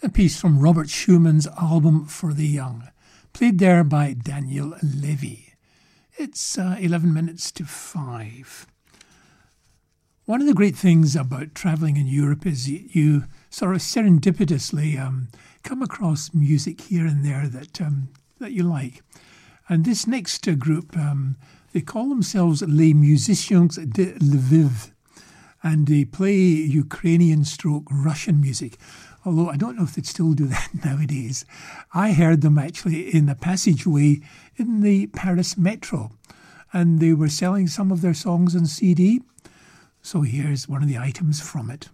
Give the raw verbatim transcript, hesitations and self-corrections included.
A piece from Robert Schumann's album For the Young, played there by Daniel Levy. It's uh, eleven minutes to five. One of the great things about travelling in Europe is you, you sort of serendipitously um, come across music here and there that um, that you like. And this next uh, group, um, they call themselves Les Musiciens de Lviv, and they play Ukrainian stroke Russian music. Although I don't know if they'd still do that nowadays. I heard them actually in a passageway in the Paris Metro, and they were selling some of their songs on C D. So here's one of the items from it.